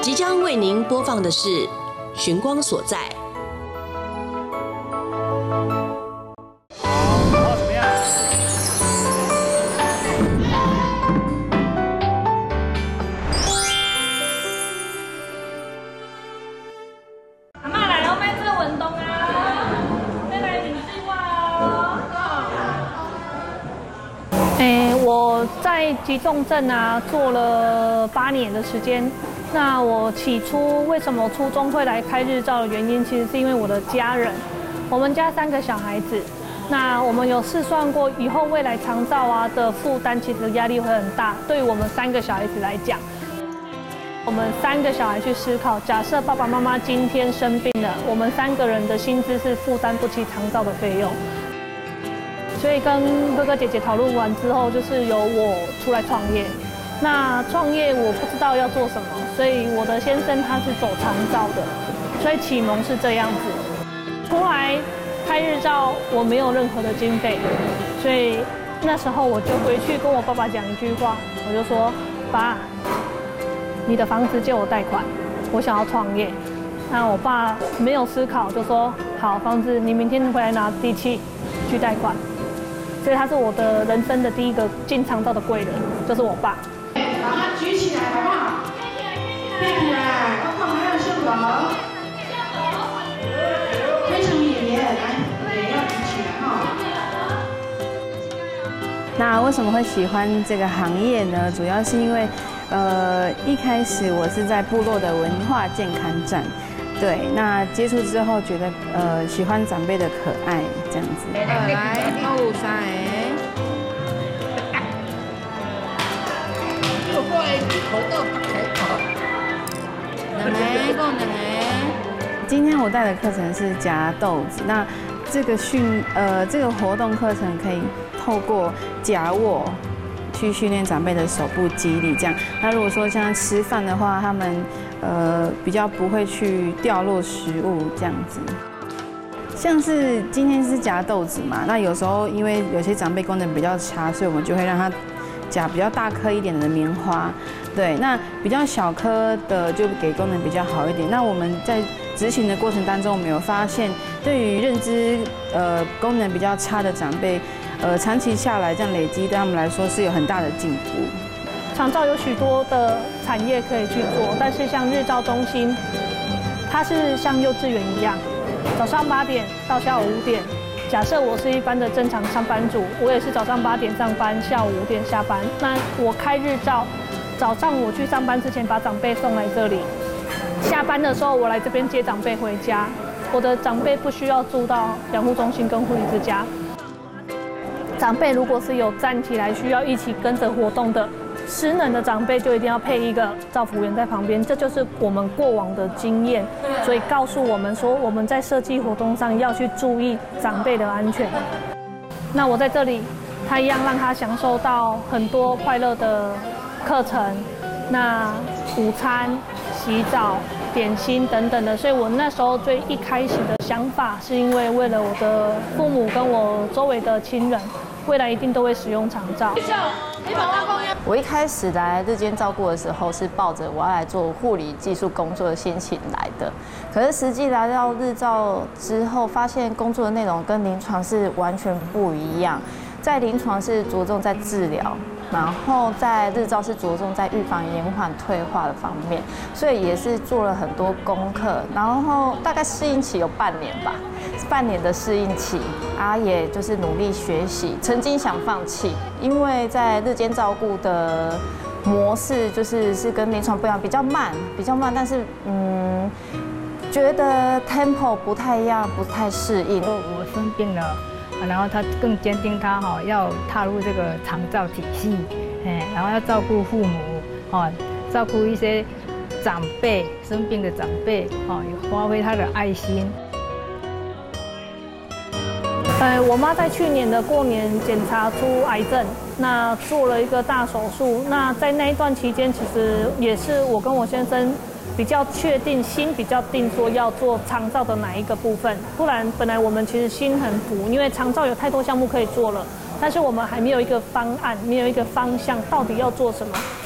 即将为您播放的是《寻光所在》。 好，怎么样？ 阿嬷来咯，卖这个运动啊，再来领计划哦。我在急重症做了8年的时间。那我起初为什么初中会来开日照的原因，其实是因为我的家人，我们家3个小孩子。那我们有试算过，以后未来长照的负担，其实压力会很大。对于我们3个小孩子来讲，我们3个小孩去思考，假设爸爸妈妈今天生病了，我们3个人的薪资是负担不起长照的费用。所以跟哥哥姐姐讨论完之后，就是由我出来创业。那创业我不知道要做什么，所以我的先生他是走长照的，所以启蒙是这样子。出来开日照，我没有任何的经费，所以那时候我就回去跟我爸爸讲一句话，我就说：爸，你的房子借我贷款，我想要创业。那我爸没有思考就说：好，房子你明天回来拿地契去贷款。所以他是我的人生的第一个进长照的贵人，就是我爸。 把它举起来好不好？背起来，看还有秀狗，非常爷爷，来，也要举起来哈。 那为什么会喜欢这个行业呢？主要是因为，一开始我是在部落的文化健康站，对，那接触之后觉得喜欢长辈的可爱这样子。来，5、3今天我带的课程是夹豆子，那这个活动课程可以透过夹握去训练长辈的手部肌力，这样。那如果说像吃饭的话，他们比较不会去掉落食物这样子。像是今天是夹豆子嘛，那有时候因为有些长辈功能比较差，所以我们就会让他夹比较大颗一点的棉花，对，那比较小颗的就给功能比较好一点。那我们在执行的过程当中，我们有发现，对于认知功能比较差的长辈，长期下来这样累积对他们来说是有很大的进步。 长照有许多的产业可以去做，但是像日照中心，它是像幼稚园一样，早上8点到下午5点。假设我是一般的正常上班族，我也是早上8点上班，下午5点下班。那我开日照，早上我去上班之前把长辈送来这里，下班的时候我来这边接长辈回家。我的长辈不需要住到养护中心跟护理之家。长辈如果是有站起来需要一起跟着活动的，失能的长辈就一定要配一个照服员在旁边，这就是我们过往的经验，所以告诉我们说我们在设计活动上要去注意长辈的安全。那我在这里，他一样让他享受到很多快乐的课程，那午餐、洗澡、点心等等的，所以我那时候最一开始的想法是因为为了我的父母跟我周围的亲人，未来一定都会使用长照。 我一开始来日间照顾的时候，是抱着我要来做护理技术工作的心情来的。可是实际来到日照之后，发现工作的内容跟临床是完全不一样。在临床是着重在治疗，然后在日照是着重在预防延缓退化的方面，所以也是做了很多功课，然后大概适应期有半年吧，半年的适应期也就是努力学习。曾经想放弃，因为在日间照顾的模式是跟临床不一样，比较慢，但是觉得 tempo 不太一样，不太适应。 我生病了。然后他更坚定他要踏入这个长照体系，然后要照顾父母，照顾一些长辈生病的长辈，也发挥他的爱心。 我妈在去年的过年检查出癌症，那做了一个大手术。那在那一段期间，其实也是我跟我先生比较确定，心比较定，说要做长照的哪一个部分。不然本来我们其实心很浮，因为长照有太多项目可以做了，但是我们还没有一个方案，没有一个方向，到底要做什么。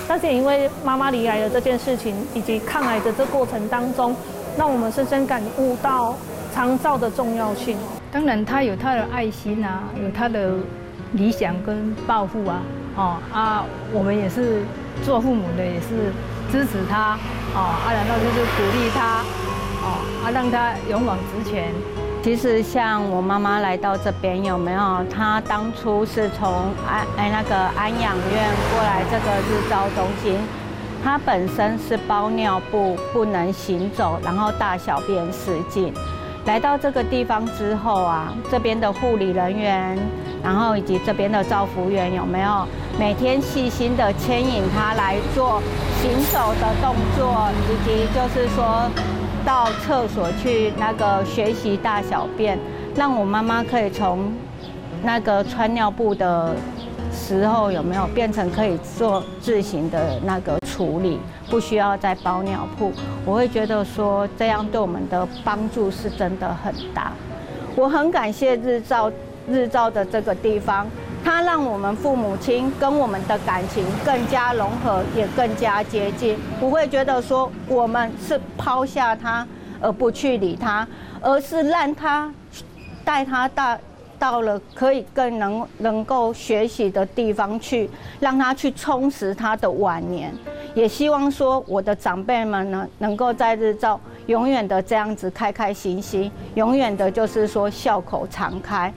但是也因为妈妈离癌的这件事情，以及抗癌的这过程当中，让我们深深感悟到长照的重要性。 当然，他有他的爱心啊，有他的理想跟抱负啊，我们也是做父母的，也是支持他然后就是鼓励他让他勇往直前。 其实像我妈妈来到这边有没有？她当初是从那个安养院过来这个日照中心，她本身是包尿布，不能行走，然后大小便失禁。来到这个地方之后啊，这边的护理人员，然后以及这边的照服员有没有每天细心的牵引她来做行走的动作，以及就是说到厕所去那个学习大小便，让我妈妈可以从那个穿尿布的时候有没有变成可以做自行的那个处理，不需要再包尿布。我会觉得说这样对我们的帮助是真的很大。我很感谢日照的这个地方，它让我们父母亲跟我们的感情更加融合，也更加接近，不会觉得说我们是抛下他而不去理他，而是让他带他到了可以更能够学习的地方去，让他去充实他的晚年。也希望说我的长辈们呢，能够在日照永远的这样子开开心心，永远的就是说笑口常开。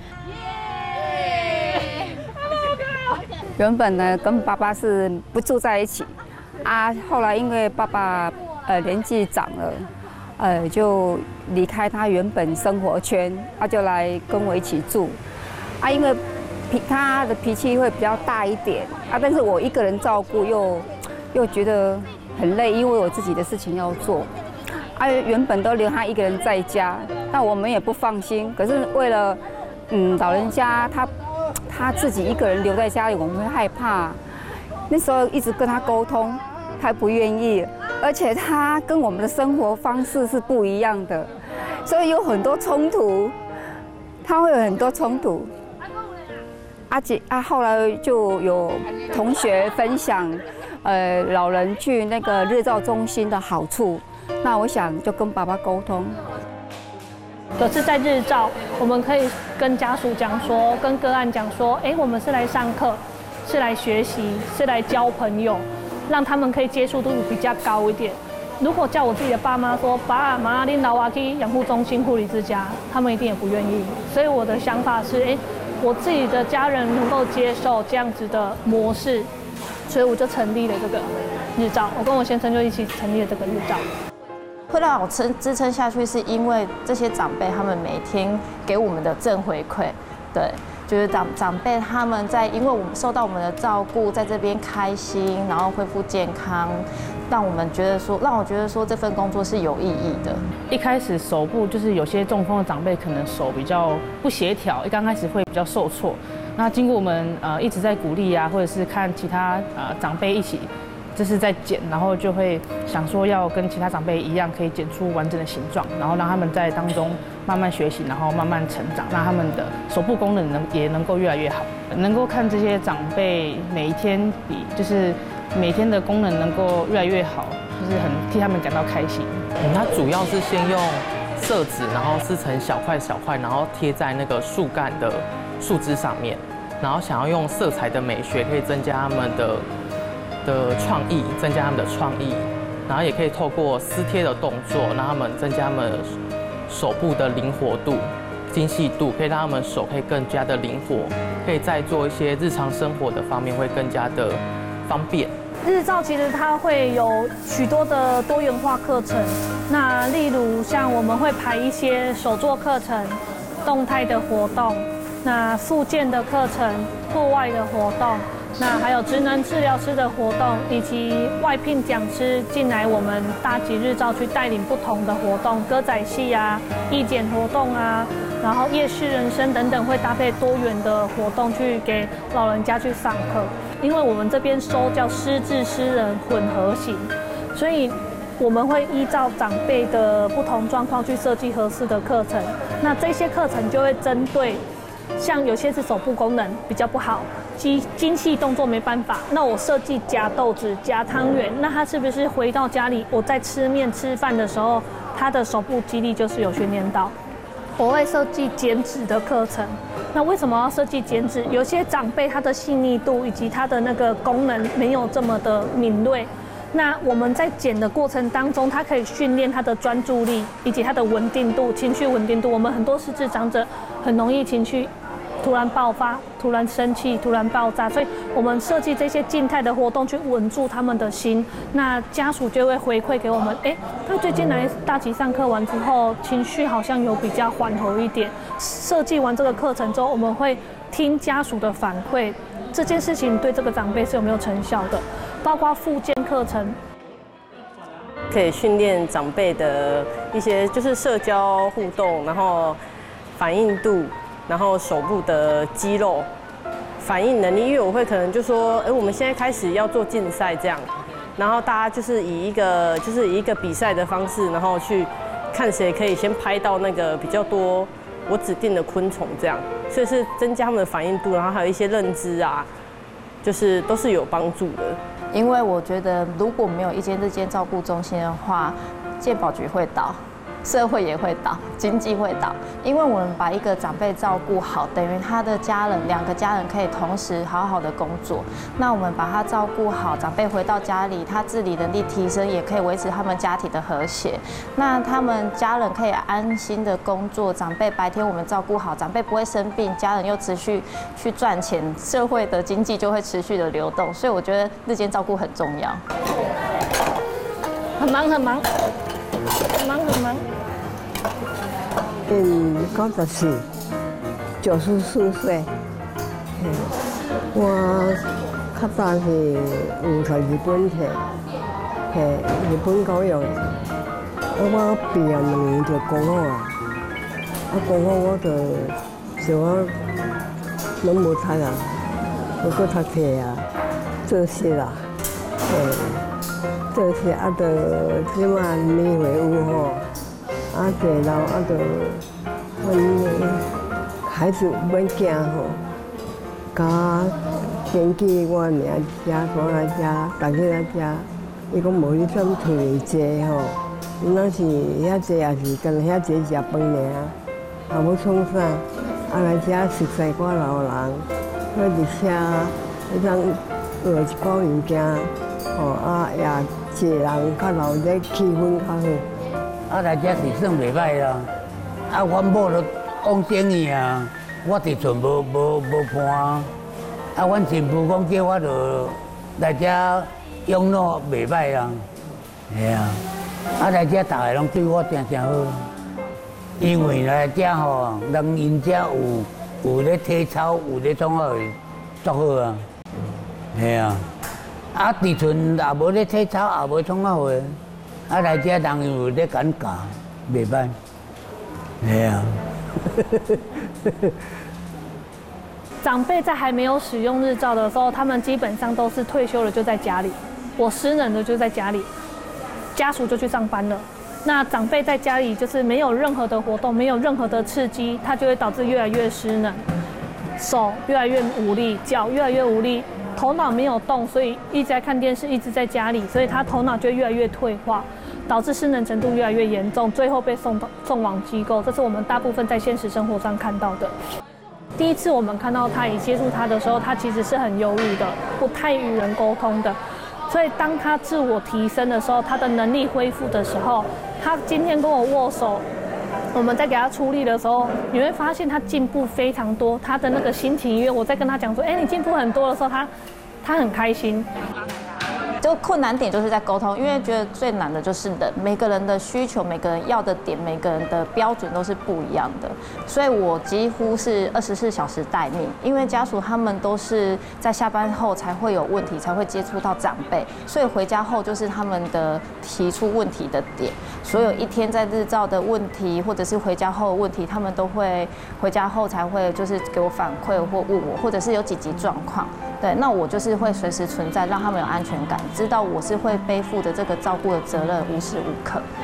原本呢跟爸爸是不住在一起，后来因为爸爸年纪长了，就离开他原本生活圈，就来跟我一起住，因为他的脾气会比较大一点，但是我一个人照顾又觉得很累，因为我自己的事情要做，原本都留他一个人在家，那我们也不放心，可是为了老人家他自己一个人留在家里，我们会害怕。那时候一直跟他沟通，他不愿意，而且他跟我们的生活方式是不一样的，所以有很多冲突，他会有很多冲突。后来就有同学分享，老人去那个日照中心的好处，那我想就跟爸爸沟通。 可是，在日照，我们可以跟家属讲说，跟个案讲说，我们是来上课，是来学习，是来交朋友，让他们可以接触度比较高一点。如果叫我自己的爸妈说，爸妈你老我去养护中心、护理之家，他们一定也不愿意。所以我的想法是，我自己的家人能够接受这样子的模式，所以我就成立了这个日照。我跟我先生就一起成立了这个日照。 会让我支撑下去，是因为这些长辈他们每天给我们的正回馈，对，就是长辈他们因为我们受到我们的照顾，在这边开心，然后恢复健康，让我觉得说这份工作是有意义的。 一开始手部就是有些中风的长辈可能手比较不协调，刚开始会比较受挫。那经过我们一直在鼓励啊，或者是看其他长辈一起。就是在剪，然后就会想说要跟其他长辈一样，可以剪出完整的形状，然后让他们在当中慢慢学习，然后慢慢成长，让他们的手部功能也能够越来越好。能够看这些长辈每一天就是每天的功能能够越来越好，就是很替他们感到开心。 它主要是先用色纸，然后撕成小块小块，然后贴在那个树干的树枝上面，然后想要用色彩的美学，可以增加他们的创意，增加他们的创意，然后也可以透过撕贴的动作，让他们增加他们手部的灵活度、精细度，可以让他们手可以更加的灵活，可以在做一些日常生活的方面会更加的方便。 日照其实它会有许多的多元化课程，那例如像我们会排一些手作课程、动态的活动，那复健的课程、户外的活动。那还有职能治疗师的活动，以及外聘讲师进来我们大吉日照去带领不同的活动，歌仔戏啊、义剪活动啊，然后夜市人生等等，会搭配多元的活动去给老人家去上课。因为我们这边收叫失智诗人混合型，所以我们会依照长辈的不同状况去设计合适的课程。那这些课程就会针对像有些是手部功能比较不好，精细动作没办法，那我设计夹豆子、夹汤圆，那他是不是回到家里，我在吃面吃饭的时候，他的手部肌力就是有训练到？我会设计减脂的课程。那为什么要设计减脂？有些长辈他的细腻度以及他的那个功能没有这么的敏锐。那我们在减的过程当中，他可以训练他的专注力以及他的稳定度、情绪稳定度。我们很多失智长者很容易情绪突然爆发、突然生气、突然爆炸，所以我们设计这些静态的活动去稳住他们的心。那家属就会回馈给我们，他最近来大旗上课完之后，情绪好像有比较缓和一点。设计完这个课程之后，我们会听家属的反馈，这件事情对这个长辈是有没有成效的？包括复健课程， 可以训练长辈的一些就是社交互动，然后反应度，然后手部的肌肉反应能力。因为我会可能就说，我们现在开始要做竞赛这样，然后大家就是以一个比赛的方式，然后去看谁可以先拍到那个比较多我指定的昆虫这样，所以是增加他们的反应度，然后还有一些认知啊，就是都是有帮助的。 因为我觉得如果没有一间日间照顾中心的话，健保局会倒，社会也会倒，经济会倒。因为我们把一个长辈照顾好，等于他的家人2个家人可以同时好好的工作。那我们把他照顾好，长辈回到家里，他自理能力提升，也可以维持他们家庭的和谐。那他们家人可以安心的工作，长辈白天我们照顾好，长辈不会生病，家人又持续去赚钱，社会的经济就会持续的流动。所以我觉得日间照顾很重要。 很忙很忙，很忙很忙。 94岁。我较早是有在日本去，日本教育。我毕业2年就讲好啊，讲好我就想我拢无读啊，我搁读册啊，做事啦，做事就即马年岁有吼，坐老就孩子免惊吼，甲选举我名遮所来遮，大家来遮，伊讲无你怎退嚟坐吼，若是遐坐也是跟遐坐食饭尔，也无创啥，来遮熟悉我老人，我伫遮迄种学一寡物件，也坐人较老，这气氛较好。 来遮是算袂歹啦，阮某都讲生意啊，我伫厝无伴。阮前夫讲叫我就来遮养老袂歹啦，系啊。来遮大家拢对我真好，因为来遮吼，人因遮有咧体操，有咧创好，足好啊，系啊。伫厝也无咧体操，也无创好诶。来遮人有咧敢教，袂歹，系啊。 长辈在还没有使用日照的时候，他们基本上都是退休了就在家里，我失能的就在家里，家属就去上班了。那长辈在家里就是没有任何的活动，没有任何的刺激，他就会导致越来越失能，手越来越无力，脚越来越无力，头脑没有动，所以一直在看电视，一直在家里，所以他头脑就越来越退化，导致失能程度越来越严重，最后被送往机构。这是我们大部分在现实生活上看到的。第一次我们看到他以接触他的时候，他其实是很忧郁的，不太与人沟通的。所以当他自我提升的时候，他的能力恢复的时候，他今天跟我握手，我们在给他出力的时候，你会发现他进步非常多，他的那个心情愉悦。我在跟他讲说，你进步很多的时候，他很开心。 就困难点就是在沟通，因为觉得最难的就是人，每个人的需求、每个人要的点、每个人的标准都是不一样的，所以我几乎是24小时待命，因为家属他们都是在下班后才会有问题，才会接触到长辈，所以回家后就是他们的提出问题的点，所有一天在日照的问题，或者是回家后的问题，他们都会回家后才会就是给我反馈或问我，或者是有紧急状况。对，那我就是会随时存在，让他们有安全感，知道我是会背负的这个照顾的责任，无时无刻。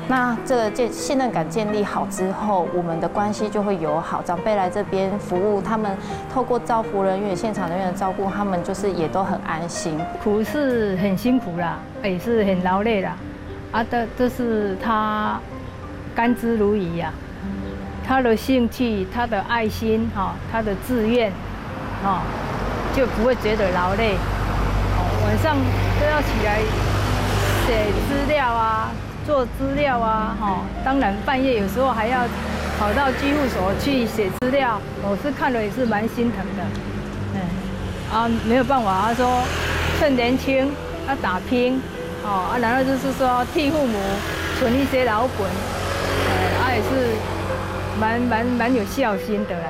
那这个信任感建立好之后，我们的关系就会友好。长辈来这边服务，他们透过照服人员、现场人员的照顾，他们就是也都很安心。 苦是很辛苦啦，也是很劳累啦，这是他甘之如饴呀。他的兴趣、他的爱心、他的志愿，就不会觉得劳累。晚上都要起来写资料啊。做资料啊，当然半夜有时候还要跑到机务所去写资料，我是看了也是蛮心疼的，没有办法，他说趁年轻要打拼，然后就是说替父母存一些老本，也是蛮有孝心的啦。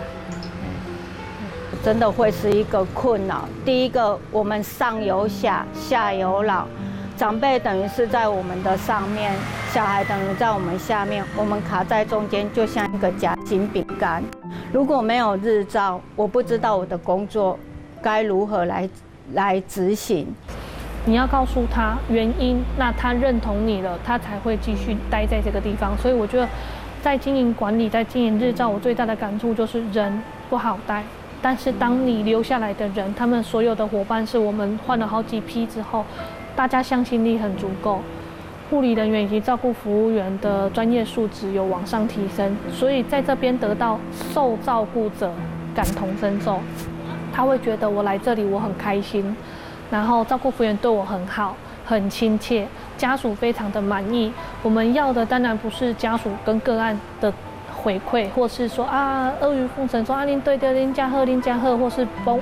真的会是一个困扰。第一个，我们上有下，下有老。长辈等于是在我们的上面，小孩等于在我们下面，我们卡在中间，就像一个夹心饼干。如果没有日照，我不知道我的工作该如何来执行。 你要告诉他原因，那他认同你了，他才会继续待在这个地方。所以我觉得，在经营管理，在经营日照，我最大的感触就是人不好带。但是当你留下来的人，他们所有的伙伴是我们换了好几批之后。大家向心力很足够，护理人员以及照顾服务员的专业素质有往上提升，所以在这边得到受照顾者感同身受，他会觉得我来这里我很开心，然后照顾服务员对我很好，很亲切，家属非常的满意。我们要的当然不是家属跟个案的回馈，或是说阿谀奉承说恁对的恁家好恁家好，或是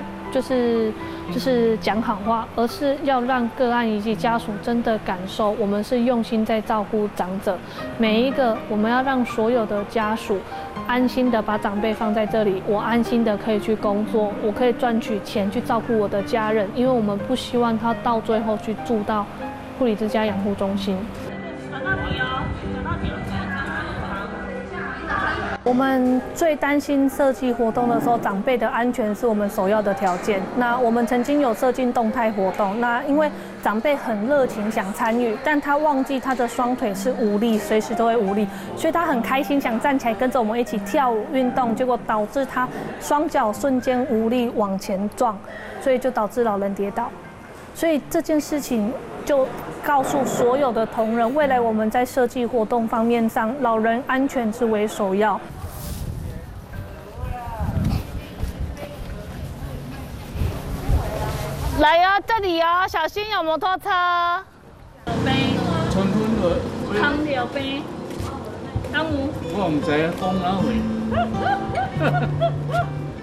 就是讲好话，而是要让个案以及家属真的感受，我们是用心在照顾长者。每一个我们要让所有的家属安心的把长辈放在这里，我安心的可以去工作，我可以赚取钱去照顾我的家人，因为我们不希望他到最后去住到护理之家养护中心。我们最担心设计活动的时候，长辈的安全是我们首要的条件。那我们曾经有设计动态活动，那因为长辈很热情想参与，但他忘记他的双腿是无力，随时都会无力，所以他很开心想站起来跟着我们一起跳舞运动，结果导致他双脚瞬间无力往前撞，所以就导致老人跌倒。所以这件事情就告诉所有的同仁，未来我们在设计活动方面上，老人安全是为首要。来啊，这里哦，小心有摩托车。 春分落。 康条边。阿母。 我唔知啊，讲哪位。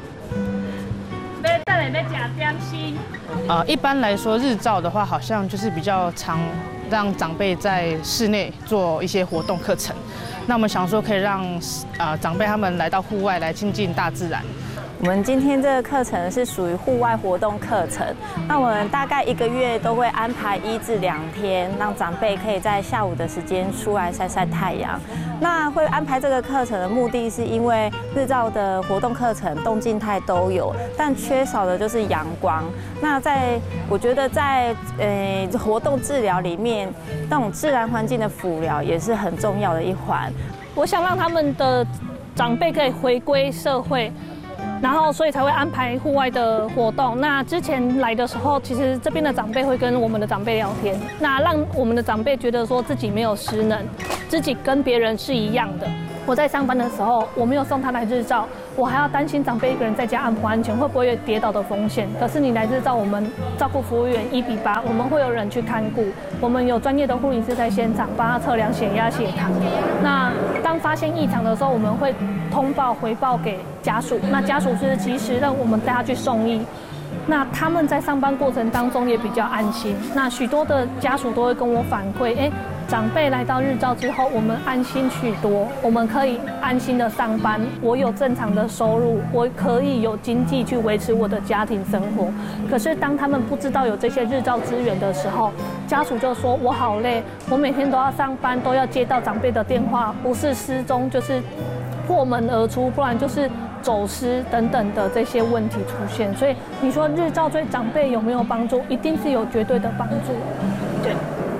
要等下要吃点心。 一般来说，日照的话，好像就是比较常让长辈在室内做一些活动课程。那我们想说，可以让长辈他们来到户外来亲近大自然。 我们今天这个课程是属于户外活动课程，那我们大概1个月都会安排1至2天，让长辈可以在下午的时间出来晒晒太阳。那会安排这个课程的目的是因为日照的活动课程动静态都有，但缺少的就是阳光。那我觉得在活动治疗里面，那种自然环境的辅疗也是很重要的一环。 我想让他们的长辈可以回归社会。然后，所以才会安排户外的活动。那之前来的时候，其实这边的长辈会跟我们的长辈聊天，那让我们的长辈觉得说自己没有失能，自己跟别人是一样的。我在上班的时候，我没有送他来日照，我还要担心长辈一个人在家安不安全，会不会有跌倒的风险。可是你来日照，我们照顾服务员1比8，我们会有人去看顾，我们有专业的护理师在现场帮他测量血压、血糖。那当发现异常的时候，我们会回报给家属，那家属是及时让我们带他去送医。那他们在上班过程当中也比较安心。那许多的家属都会跟我反馈，长辈来到日照之后，我们安心许多，我们可以安心的上班，我有正常的收入，我可以有经济去维持我的家庭生活。可是当他们不知道有这些日照资源的时候，家属就说我好累，我每天都要上班，都要接到长辈的电话，不是失踪就是破门而出，不然就是走失等等的这些问题出现。所以你说日照对长辈有没有帮助？一定是有绝对的帮助。对。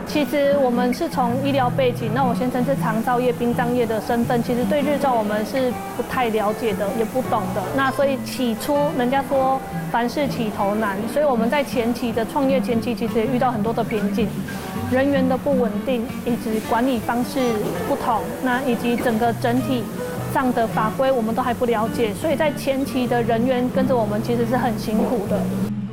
其实我们是从医疗背景，那我先生是长照业、殡葬业的身份，其实对日照我们是不太了解的，也不懂的。那所以起初人家说凡事起头难，所以我们在前期的创业前期，其实也遇到很多的瓶颈，人员的不稳定，以及管理方式不同，那以及整体上的法规我们都还不了解，所以在前期的人员跟着我们其实是很辛苦的。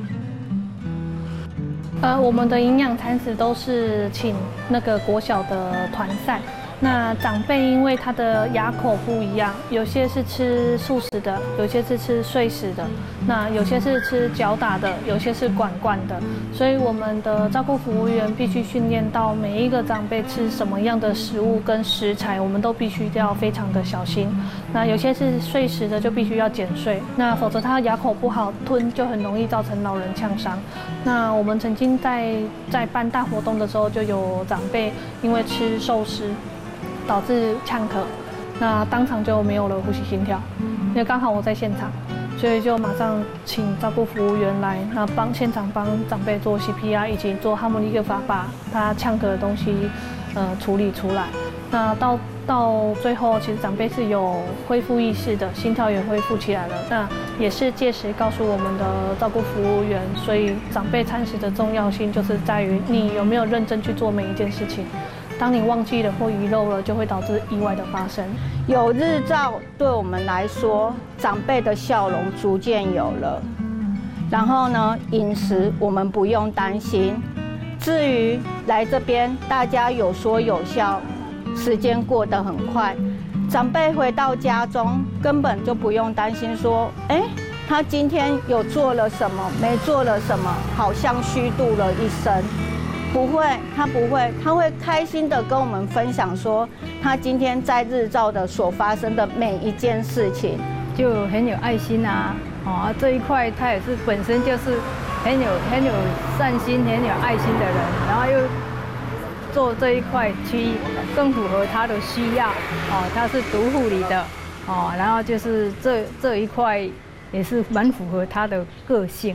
我们的营养餐食都是请那个国小的团膳。那长辈因为他的牙口不一样，有些是吃素食的，有些是吃碎食的，那有些是吃搅打的，有些是管罐的，所以我们的照顾服务员必须训练到每一个长辈吃什么样的食物跟食材，我们都必须要非常的小心。那有些是碎食的，就必须要减碎，那否则他牙口不好吞，就很容易造成老人呛伤。那我们曾经在办大活动的时候，就有长辈因为吃寿司导致呛咳，那当场就没有了呼吸心跳，因为刚好我在现场，所以就马上请照顾服务员来，那现场帮长辈做 CPR， 以及做哈姆立克法把他呛咳的东西处理出来。那到最后，其实长辈是有恢复意识的，心跳也恢复起来了。那也是届时告诉我们的照顾服务员，所以长辈餐食的重要性就是在于你有没有认真去做每一件事情。当你忘记了或遗漏了，就会导致意外的发生。 有日照对我们来说，长辈的笑容逐渐有了。然后呢，饮食我们不用担心。至于来这边，大家有说有笑，时间过得很快。长辈回到家中，根本就不用担心说，他今天有做了什么，没做了什么，好像虚度了一生。不会，他不会，他会开心的跟我们分享说，他今天在日照的所发生的每一件事情， 就很有爱心啊，这一块他也是本身就是很有善心、很有爱心的人，然后又做这一块区域更符合他的需要，他是读护理的，然后就是这一块也是蛮符合他的个性。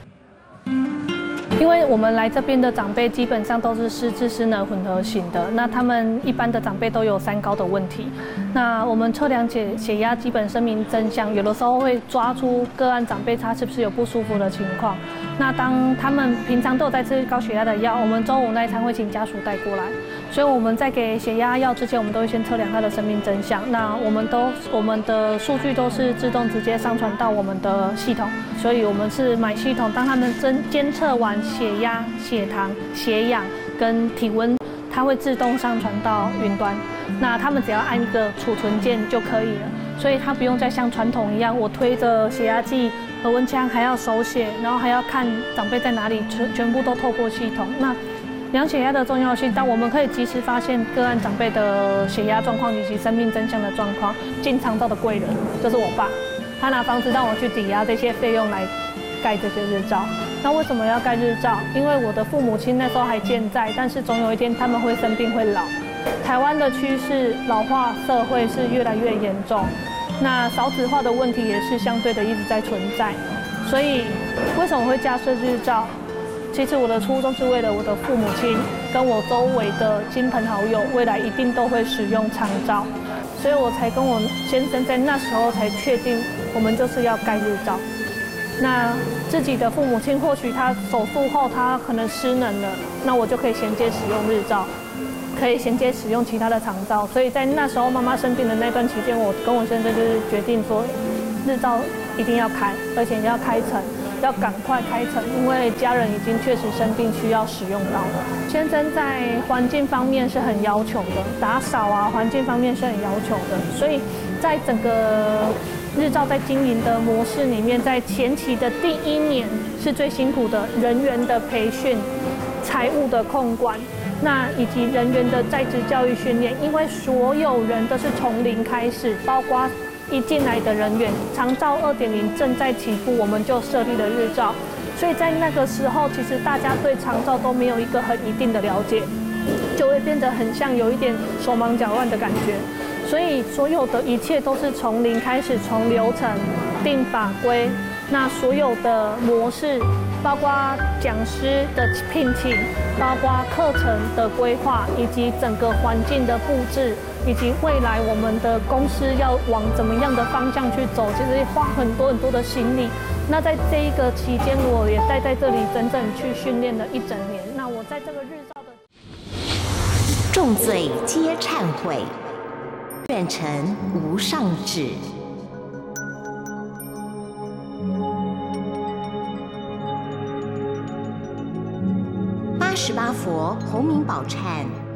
因为我们来这边的长辈基本上都是失智失能混合型的，那他们一般的长辈都有3高的问题。那我们测量血压基本生命真相，有的时候会抓出个案长辈他是不是有不舒服的情况。那当他们平常都有在吃高血压的药，我们中午那一餐会请家属带过来，所以我们在给血压药之前，我们都会先测量他的生命真相。那我们的数据都是自动直接上传到我们的系统，所以我们是买系统，当他们监测完血压、血糖、血氧跟体温，它会自动上传到云端。那他们只要按一个储存键就可以了，所以他不用再像传统一样，我推着血压计、核温枪还要手写，然后还要看长辈在哪里，全部都透过系统。那量血压的重要性，但我们可以及时发现个案长辈的血压状况以及生命真相的状况。进长照的贵人就是我爸，他拿房子让我去抵押这些费用来盖这些日照。那为什么要盖日照？因为我的父母亲那时候还健在，但是总有一天他们会生病会老。台湾的趋势，老化社会是越来越严重，那少子化的问题也是相对的一直在存在。所以为什么会架设日照？其实我的初衷是为了我的父母亲跟我周围的亲朋好友，未来一定都会使用长照，所以我才跟我先生在那时候才确定，我们就是要盖日照。那自己的父母亲或许他手术后他可能失能了，那我就可以衔接使用日照，可以衔接使用其他的长照。所以在那时候妈妈生病的那段期间，我跟我先生就是决定说，日照一定要开，而且要开成，要赶快开成，因为家人已经确实生病需要使用到了。先生在环境方面是很要求的，打扫啊环境方面是很要求的，所以在整个日照在经营的模式里面，在前期的第1年是最辛苦的，人员的培训、财务的控管，那以及人员的在职教育训练，因为所有人都是从零开始，包括一进来的人员，长照2.0正在起步，我们就设立了日照，所以在那个时候，其实大家对长照都没有一个很一定的了解，就会变得很像有一点手忙脚乱的感觉。所以所有的一切都是从零开始，从流程、定法规，那所有的模式，包括讲师的聘请、 包括课程的规划，以及整个环境的布置，以及未来我们的公司要往怎么样的方向去走，其实花很多的心力。那在这一个期间，我也待在这里整整去训练了1整年。那我在这个日照的重罪皆忏悔，愿成无上旨。88佛洪名宝忏。